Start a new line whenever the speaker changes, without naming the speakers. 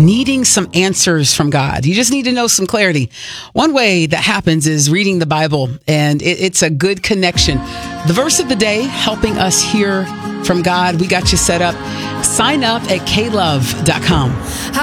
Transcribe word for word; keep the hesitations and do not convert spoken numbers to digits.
needing some answers from God. You just need to know some clarity. One way that happens is reading the Bible, and it, it's a good connection. The verse of the day, helping us hear from God. We got you set up. Sign up at k love dot com.